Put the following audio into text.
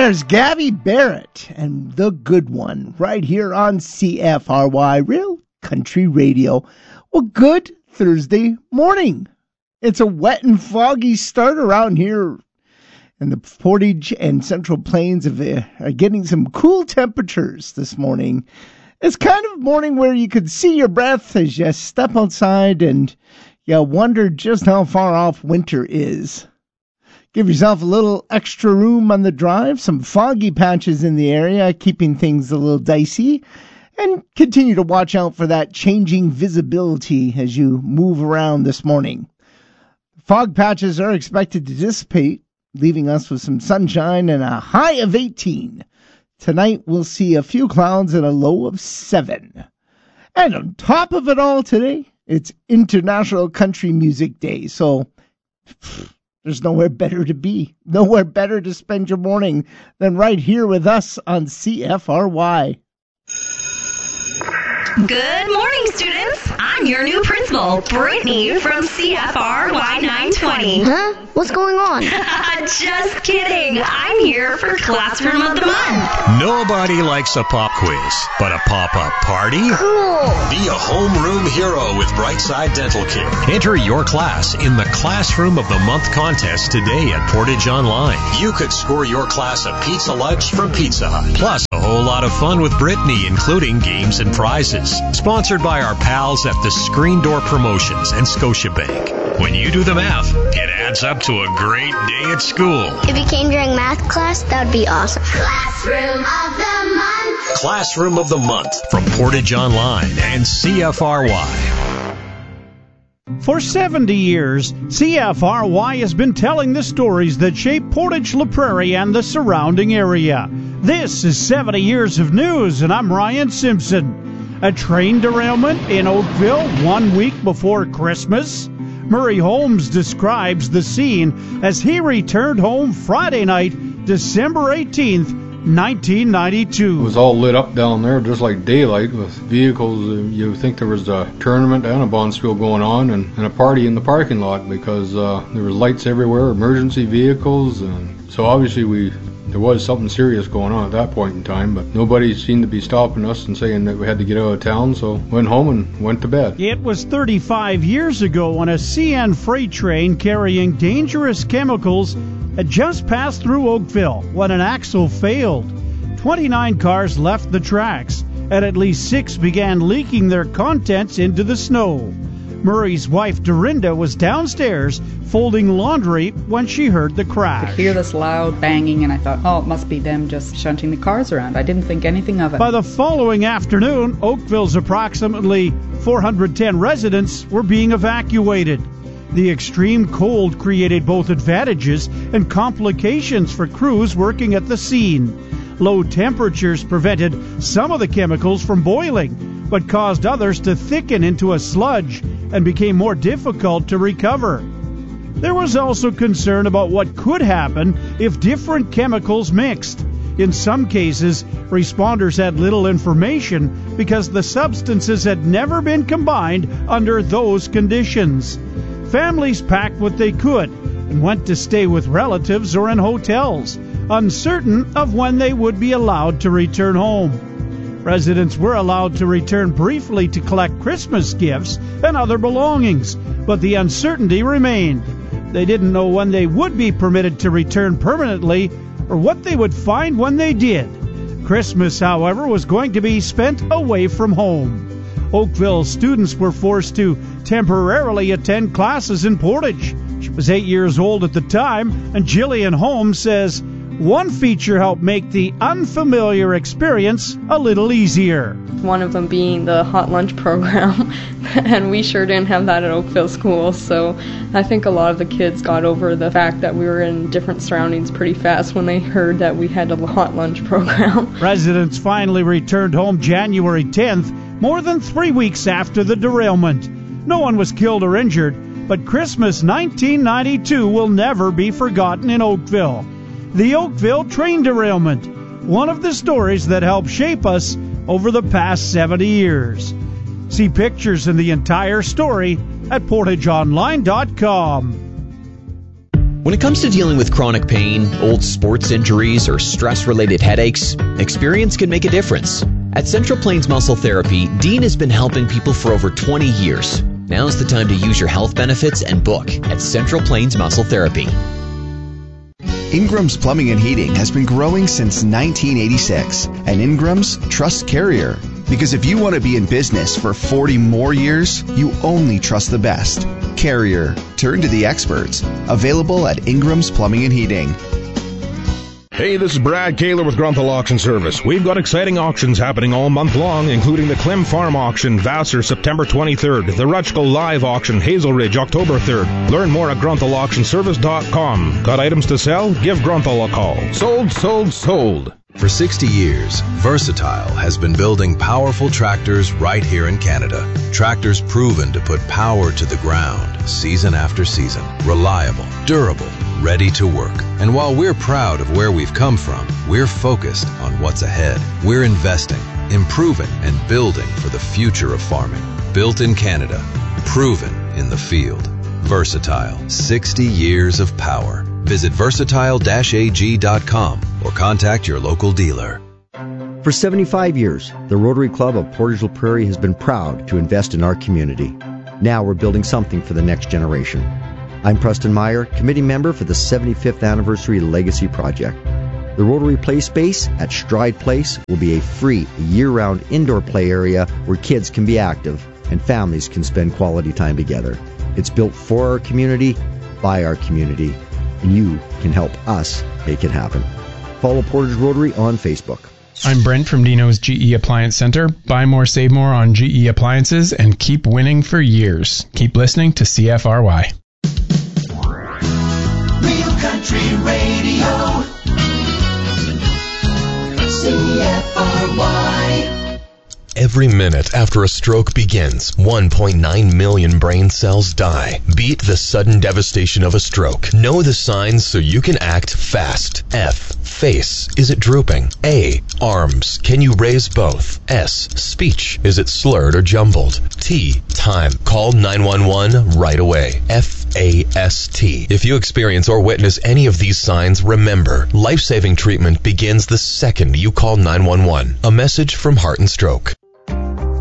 There's Gabby Barrett and The Good One right here on CFRY Real Country Radio. Well, good Thursday morning. It's a wet and foggy start around here, and the Portage and Central Plains are getting some cool temperatures this morning. It's kind of a morning where you could see your breath as you step outside and you wonder just how far off winter is. Give yourself a little extra room on the drive, some foggy patches in the area, keeping things a little dicey, and continue to watch out for that changing visibility as you move around this morning. Fog patches are expected to dissipate, leaving us with some sunshine and a high of 18. Tonight we'll see a few clouds and a low of 7. And on top of it all today, it's International Country Music Day, so there's nowhere better to be, nowhere better to spend your morning than right here with us on CFRY. Good morning, students. I'm your new principal, Brittany from CFRY 920. Huh? What's going on? Just kidding. I'm here for Classroom of the Month. Nobody likes a pop quiz, but a pop-up party? Cool. Be a homeroom hero with Brightside Dental Care. Enter your class in the Classroom of the Month contest today at Portage Online. You could score your class a pizza lunch from Pizza Hut. Plus, a whole lot of fun with Brittany, including games and prizes. Sponsored by our pals at the Screen Door Promotions and Scotiabank. When you do the math, it adds up to a great day at school. If you came during math class, that would be awesome. Classroom of the Month. Classroom of the Month from Portage Online and CFRY. For 70 years, CFRY has been telling the stories that shape Portage La Prairie and the surrounding area. This is 70 years of news, and I'm Ryan Simpson. A train derailment in Oakville 1 week before Christmas? Murray Holmes describes the scene as he returned home Friday night, December 18th, 1992. It was all lit up down there just like daylight with vehicles. You think there was a tournament and a bonspiel going on and a party in the parking lot because there were lights everywhere, emergency vehicles, and so obviously there was something serious going on at that point in time, but nobody seemed to be stopping us and saying that we had to get out of town, so went home and went to bed. It was 35 years ago when a CN freight train carrying dangerous chemicals had just passed through Oakville when an axle failed. 29 cars left the tracks, and at least 6 began leaking their contents into the snow. Murray's wife, Dorinda, was downstairs folding laundry when she heard the crash. I could hear this loud banging, and I thought, oh, it must be them just shunting the cars around. I didn't think anything of it. By the following afternoon, Oakville's approximately 410 residents were being evacuated. The extreme cold created both advantages and complications for crews working at the scene. Low temperatures prevented some of the chemicals from boiling, but caused others to thicken into a sludge and became more difficult to recover. There was also concern about what could happen if different chemicals mixed. In some cases, responders had little information because the substances had never been combined under those conditions. Families packed what they could and went to stay with relatives or in hotels, uncertain of when they would be allowed to return home. Residents were allowed to return briefly to collect Christmas gifts and other belongings, but the uncertainty remained. They didn't know when they would be permitted to return permanently or what they would find when they did. Christmas, however, was going to be spent away from home. Oakville students were forced to temporarily attend classes in Portage. She was 8 years old at the time, and Jillian Holmes says one feature helped make the unfamiliar experience a little easier. One of them being the hot lunch program, and we sure didn't have that at Oakville School, so I think a lot of the kids got over the fact that we were in different surroundings pretty fast when they heard that we had a hot lunch program. Residents finally returned home January 10th, more than 3 weeks after the derailment. No one was killed or injured, but Christmas 1992 will never be forgotten in Oakville. The Oakville train derailment, one of the stories that helped shape us over the past 70 years. See pictures and the entire story at portageonline.com. When it comes to dealing with chronic pain, old sports injuries, or stress-related headaches, experience can make a difference. At Central Plains Muscle Therapy, Dean has been helping people for over 20 years. Now's the time to use your health benefits and book at Central Plains Muscle Therapy. Ingram's Plumbing and Heating has been growing since 1986, and Ingram's trusts Carrier. Because if you want to be in business for 40 more years, you only trust the best. Carrier. Turn to the experts. Available at Ingram's Plumbing and Heating. Hey, this is Brad Kaler with Grunthal Auction Service. We've got exciting auctions happening all month long, including the Clem Farm Auction, Vassar, September 23rd, the Rutschko Live Auction, Hazel Ridge, October 3rd. Learn more at grunthauctionservice.com. Got items to sell? Give Grunthal a call. Sold, sold, sold. For 60 years, Versatile has been building powerful tractors right here in Canada. Tractors proven to put power to the ground season after season. Reliable, durable, ready to work. And while we're proud of where we've come from, we're focused on what's ahead. We're investing, improving, and building for the future of farming. Built in Canada, proven in the field. Versatile, 60 years of power. Visit versatile-ag.com or contact your local dealer. For 75 years, the Rotary Club of Portage la Prairie has been proud to invest in our community. Now we're building something for the next generation. I'm Preston Meyer, committee member for the 75th Anniversary Legacy Project. The Rotary Play Space at Stride Place will be a free, year-round indoor play area where kids can be active and families can spend quality time together. It's built for our community, by our community, and you can help us make it happen. Follow Portage Rotary on Facebook. I'm Brent from Dino's GE Appliance Center. Buy more, save more on GE appliances and keep winning for years. Keep listening to CFRY. Real Country Radio. CFRY. Every minute after a stroke begins, 1.9 million brain cells die. Beat the sudden devastation of a stroke. Know the signs so you can act fast. F. Face. Is it drooping? A. Arms. Can you raise both? S. Speech. Is it slurred or jumbled? T. Time. Call 911 right away. F-A-S-T. If you experience or witness any of these signs, remember, life-saving treatment begins the second you call 911. A message from Heart and Stroke.